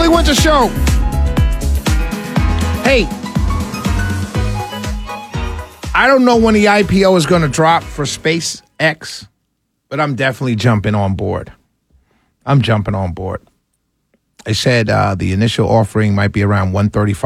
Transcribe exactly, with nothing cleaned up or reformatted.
Willie Winter Show. Hey, I don't know when the I P O is going to drop for SpaceX, but I'm definitely jumping on board. I'm jumping on board. I said uh, the initial offering might be around one thirty-five.